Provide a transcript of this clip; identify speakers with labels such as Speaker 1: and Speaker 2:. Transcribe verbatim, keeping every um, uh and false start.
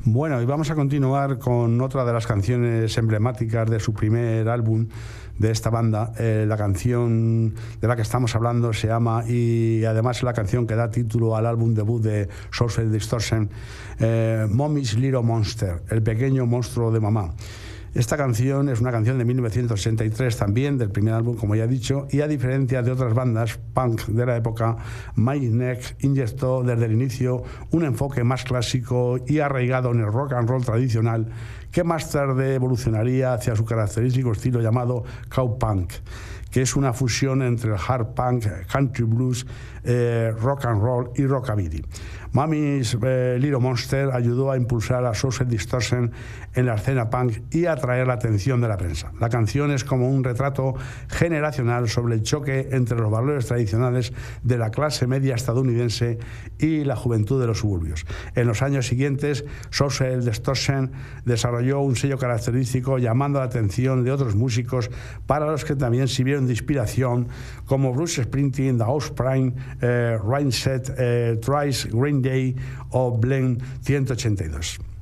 Speaker 1: Bueno, y vamos a continuar con otra de las canciones emblemáticas de su primer álbum de esta banda. Eh, la canción de la que estamos hablando se llama, y además es la canción que da título al álbum debut de Social Distortion, eh, Mommy's Little Monster, el pequeño monstruo de mamá. Esta canción es una canción de mil novecientos sesenta y tres también, del primer álbum, como ya he dicho, y a diferencia de otras bandas punk de la época, Mike Neck inyectó desde el inicio un enfoque más clásico y arraigado en el rock and roll tradicional, que más tarde evolucionaría hacia su característico estilo llamado cowpunk, que es una fusión entre el hard punk, country blues, eh, rock and roll y rockabilly. Mommy's eh, Little Monster ayudó a impulsar a Social Distortion en la escena punk y a atraer la atención de la prensa. La canción es como un retrato generacional sobre el choque entre los valores tradicionales de la clase media estadounidense y la juventud de los suburbios. En los años siguientes, Social Distortion desarrolló un sello característico llamando la atención de otros músicos para los que también sirvieron de inspiración, como Bruce Springsteen, The Offspring, eh, Rainset, eh, Thrice, Green Day o Blink ciento ochenta y dos.